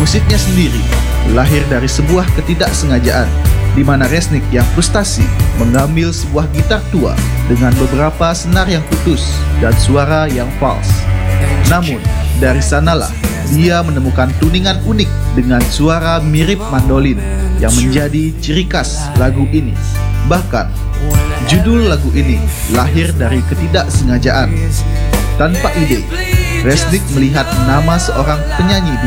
Musiknya sendiri lahir dari sebuah ketidaksengajaan, di mana Resnik yang frustasi mengambil sebuah gitar tua dengan beberapa senar yang putus dan suara yang false. Namun, dari sanalah dia menemukan tuningan unik dengan suara mirip mandolin yang menjadi ciri khas lagu ini. Bahkan, judul lagu ini lahir dari ketidaksengajaan. Tanpa ide, Resnik melihat nama seorang penyanyi di